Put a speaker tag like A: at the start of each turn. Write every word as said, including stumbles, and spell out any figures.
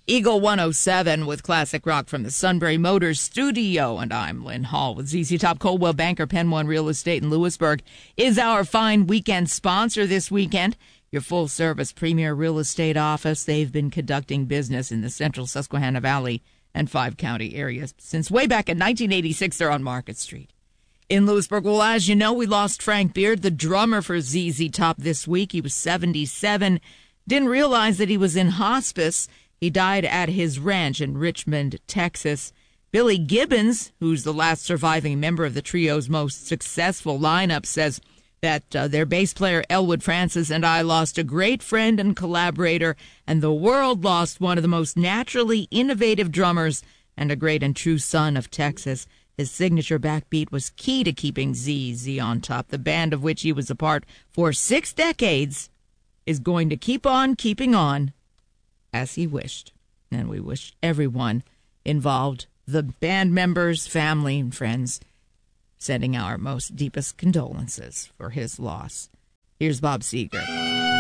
A: Eagle one oh seven with classic rock from the Sunbury Motors studio. And I'm Lynn Hall with Z Z Top. Coldwell Banker Penn One Real Estate in Lewisburg is our fine weekend sponsor this weekend. Your full-service premier real estate office. They've been conducting business in the central Susquehanna Valley and five-county areas since way back in nineteen eighty-six. They're on Market Street in Lewisburg. Well, as you know, we lost Frank Beard, the drummer for Z Z Top, this week. He was seventy-seven. Didn't realize that he was in hospice. He died at his ranch in Richmond, Texas. Billy Gibbons, who's the last surviving member of the trio's most successful lineup, says that uh, their bass player Elwood Francis and I lost a great friend and collaborator, and the world lost one of the most naturally innovative drummers and a great and true son of Texas. His signature backbeat was key to keeping Z Z on top. The band of which he was a part for six decades is going to keep on keeping on as he wished. And we wish everyone involved, the band members, family, and friends, sending our most deepest condolences for his loss. Here's Bob Seger.